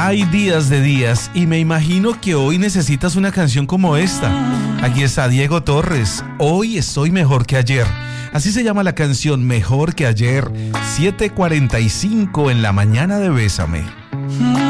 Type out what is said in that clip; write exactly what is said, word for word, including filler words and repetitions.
Hay días de días y me imagino que hoy necesitas una canción como esta. Aquí está Diego Torres, Hoy estoy mejor que ayer. Así se llama la canción, Mejor que ayer. siete cuarenta y cinco en la mañana de Bésame.